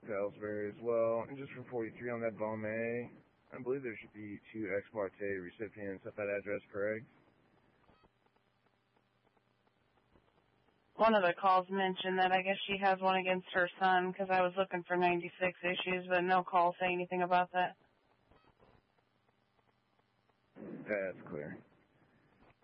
Pillsbury as well. And just for 43 on that Balmain, I believe there should be 2 ex parte recipients at that address, correct? One of the calls mentioned that I guess she has one against her son because I was looking for 96 issues, but no call saying anything about that. That's clear.